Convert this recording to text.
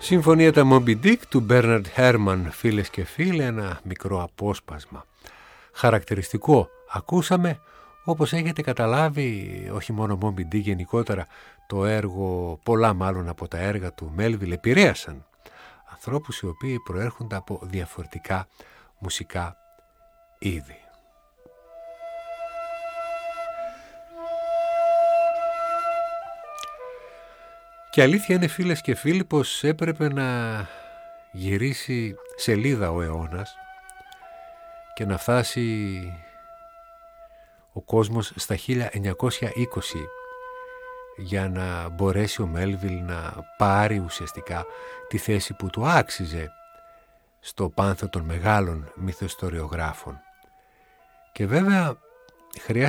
Συμφωνία τα Moby Dick του Bernard Herrmann, φίλες και φίλοι, ένα μικρό απόσπασμα. Χαρακτηριστικό ακούσαμε, όπως έχετε καταλάβει, όχι μόνο Moby Dick, γενικότερα το έργο, πολλά μάλλον από τα έργα του Melville επηρέασαν ανθρώπους οι οποίοι προέρχονται από διαφορετικά μουσικά είδη. Και αλήθεια είναι, φίλες και φίλοι, πως έπρεπε να γυρίσει σελίδα ο αιώνας και να φτάσει ο κόσμος στα 1920 για να μπορέσει ο Μέλβιλ να πάρει ουσιαστικά τη θέση που του άξιζε στο πάνθεο των μεγάλων μυθοϊστοριογράφων. Και βέβαια χρειάστηκε